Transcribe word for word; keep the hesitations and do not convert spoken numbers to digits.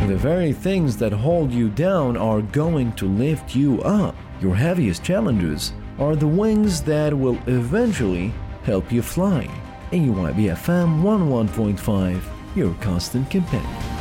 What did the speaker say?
The very things that hold you down are going to lift you up. Your heaviest challenges are the wings that will eventually help you fly. A Y B F M one oh one point five, your constant companion.